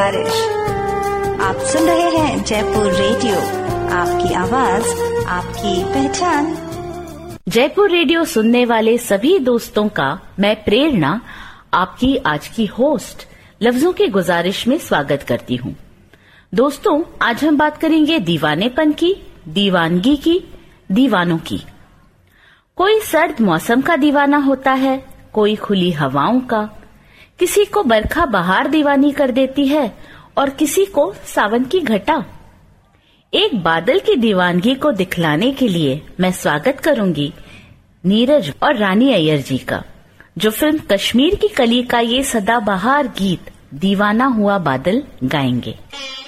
बारिश। आप सुन रहे हैं जयपुर रेडियो, आपकी आवाज आपकी पहचान। जयपुर रेडियो सुनने वाले सभी दोस्तों का मैं प्रेरणा आपकी आज की होस्ट लफ्जों की गुजारिश में स्वागत करती हूँ। दोस्तों, आज हम बात करेंगे दीवानेपन की, दीवानगी की, दीवानों की। कोई सर्द मौसम का दीवाना होता है, कोई खुली हवाओं का, किसी को बरखा बहार दीवानी कर देती है और किसी को सावन की घटा। एक बादल की दीवानगी को दिखलाने के लिए मैं स्वागत करूंगी नीरज और रानी अय्यर जी का, जो फिल्म कश्मीर की कली का ये सदाबहार गीत दीवाना हुआ बादल गाएंगे।